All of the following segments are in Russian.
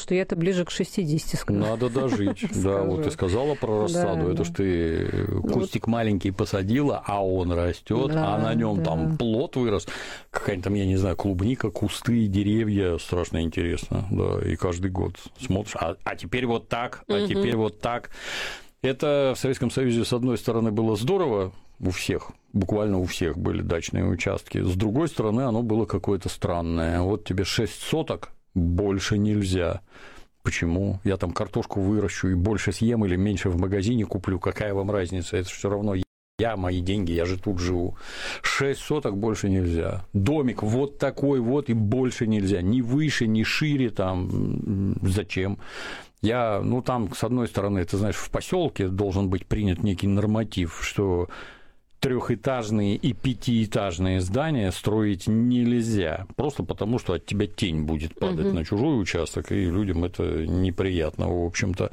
что я это ближе к 60 скажу. Надо дожить. Да, вот ты сказала про рассаду. Это ж ты кустик маленький посадила, а он растет, а на нем там плод вырос. Какая-нибудь там, я не знаю, клубника, кусты, деревья. Страшно интересно. Да, и каждый год смотришь. А теперь вот так, а теперь вот так. Это в Советском Союзе, с одной стороны, было здорово, у всех, буквально у всех были дачные участки, с другой стороны, оно было какое-то странное. Вот тебе 6 соток, больше нельзя. Почему? Я там картошку выращу и больше съем или меньше в магазине куплю, какая вам разница? Это все равно я, мои деньги, я же тут живу. 6 соток больше нельзя. Домик вот такой вот и больше нельзя. Ни выше, ни шире там. Зачем? Там, с одной стороны, ты знаешь, в поселке должен быть принят некий норматив, что трехэтажные и пятиэтажные здания строить нельзя, просто потому что от тебя тень будет падать на чужой участок, и людям это неприятно, в общем-то.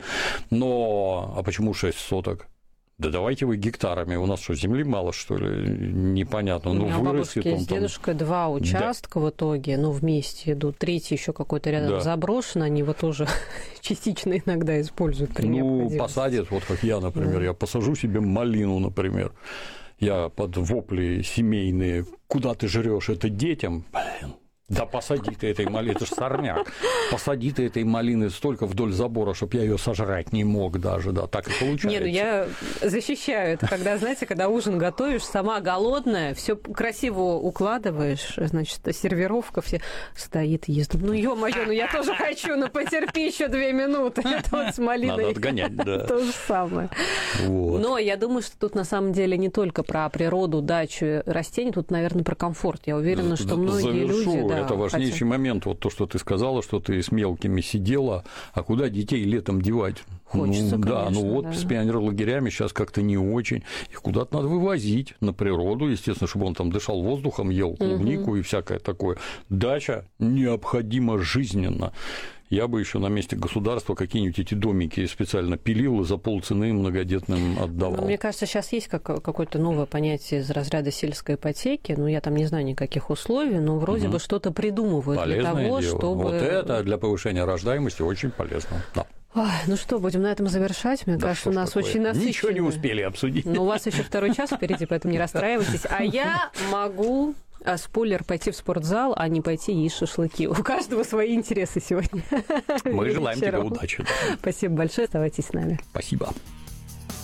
А почему 6 соток? Да давайте вы гектарами. У нас что, земли мало, что ли? Непонятно. У меня у бабушки с дедушкой 2 участка в итоге, вместе идут. Третий еще какой-то рядом заброшен, они его тоже частично иногда используют при необходимости. Посадят, вот как я, например, я посажу себе малину, например. Я под вопли семейные, куда ты жрешь это детям, да посади ты этой малины, это ж сорняк. Посади ты этой малины столько вдоль забора, чтобы я ее сожрать не мог даже, да, так и получается. Нет, я защищаю это, когда ужин готовишь, сама голодная, все красиво укладываешь, значит, сервировка все стоит, ест. Ё-моё, я тоже хочу, потерпи еще 2 минуты. Это вот с малиной. Надо отгонять, да. То же самое. Вот. Но я думаю, что тут на самом деле не только про природу, дачу, растения, тут, наверное, про комфорт. Я уверена, что многие люди... Это важнейший момент, вот то, что ты сказала, что ты с мелкими сидела, а куда детей летом девать? Хочется, конечно, с пионерлагерями сейчас как-то не очень. Их куда-то надо вывозить на природу, естественно, чтобы он там дышал воздухом, ел клубнику и всякое такое. Дача необходима жизненно. Я бы еще на месте государства какие-нибудь эти домики специально пилил и за полцены многодетным отдавал. Мне кажется, сейчас есть какое-то новое понятие из разряда сельской ипотеки. Я там не знаю никаких условий, но вроде бы что-то придумывают полезное для того, дело. чтобы... Вот это для повышения рождаемости очень полезно. Да. Ой, что, будем на этом завершать? Мне кажется, у нас очень насыщенно. Ничего не успели обсудить. Но у вас еще 2 час впереди, поэтому не расстраивайтесь. А я могу... спойлер, пойти в спортзал, а не пойти есть шашлыки. У каждого свои интересы сегодня. Мы желаем тебе удачи. Спасибо большое, оставайтесь с нами. Спасибо.